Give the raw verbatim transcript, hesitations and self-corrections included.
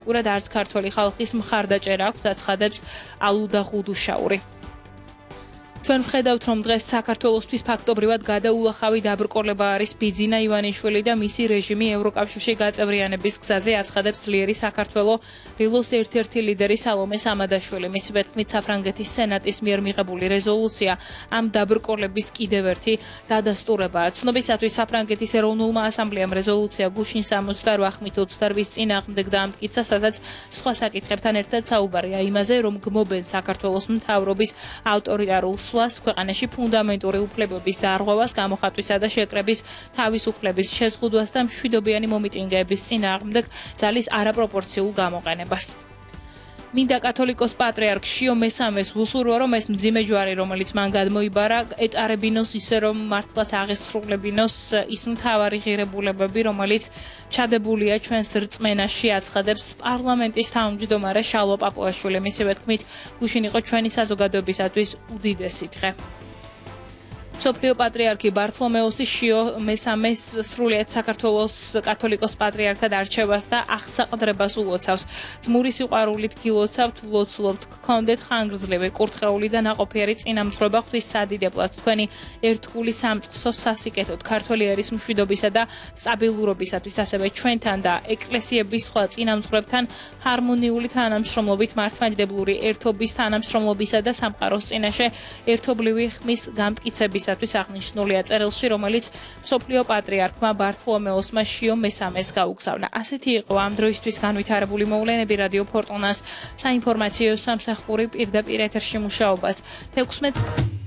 კურად არც ქართველი ხალხის მხარდაჭერა აქვს, აცხადებს ალუდა ხუდუშაური. ჩვენ ვხედავთ, რომ დღეს საქართველოსთვის ფაქტობრივად გადაულახავი დაბრკოლება არის ბიძინა ივანიშვილი და მისი რეჟიმი ევროკავშირში გაწევრიანების გზაზე, აცხადებს ძლიერი საქართველო რილოს ერთ-ერთი ლიდერი სალომე სამადაშვილი. მისი თქმით, საფრანგეთის სენატის მიერ მიღებული რეზოლუცია ამ დაბრკოლების კიდევ ერთი დადასტურებაა. ცნობისათვის საფრანგეთის ეროვნულმა ასამბლეამ რეზოლუცია გუშინ სამოცდაოთხ ხმით ოცდაოთხის წინააღმდეგ დაამტკიცა, სადაც სხვა საკითხებთან ერთად საუბარია იმაზე, რომ გმობენ საქართველოს მთავრობის ავტორიტარულ სვლას, ქვეყანაში ფუნდამენტური უფლებების დარღვევას, გამოხატვისა და შეკრების თავისუფლების შეზღუდვას და მშვიდობიანი მომიტინგეების წინააღმდეგ ძალის არაპროპორციულ გამოყენებას. მინდა კათოლიკოს პატრიარქ შიო მესამეს უსურვა, რომ ეს მძიმე ჯვარი, რომელიც მან გადმოიბარა, ეტარებინოს ისე, რომ მართლაც აღესრულებინოს ის მთავარი ღირებულებები, რომელიც ჩადებულია ჩვენს რწმენაში, აცხადებს პარლამენტის თავმჯდომარე შალვა პაპუაშვილი. მისივე თქმით, გუშინ იყო ჩვენი საზოგადოებისათვის უდიდესი დღე. მსოფლიო პატრიარქი ბართლომეოსი შიო მესამეს სრულიად საქართველოს კათოლიკოს პატრიარქად არჩევას და აღსაყდრებას ულოცავს. ძმური სიყვარულით გილოცავთ, ვლოცულობთ, გქონდეთ ხანგრძლივი, კურთხეული და ნაყოფიერი წინამძღვრება ღვთის სადიდებლად, თქვენი ერთგული სამწყსოს სასიკეთოდ, ქართველი ერის მშვიდობისა და სტაბილურობისათვის, ასევე ჩვენთან და ეკლესიების სხვა წინამძღვრებთან ჰარმონიული თანამშრომლობით, მართლმადიდებლური ერთობის თანამშრომლობისა და სამყაროს წინაშე ერთობლივი ხმის გამტკიცების აღნიშნულია წერილში, რომელიც მსოფლიო პატრიარქმა ბართლომეოსმა შიო მესამეს გაუგზავნა. ასეთი იყო ამ დროისთვის განვითარებული მოვლენები რადიო ფორტუნას საინფორმაციო სამსახური პირდაპირ ეთერში მუშაობას. თექვსმეტ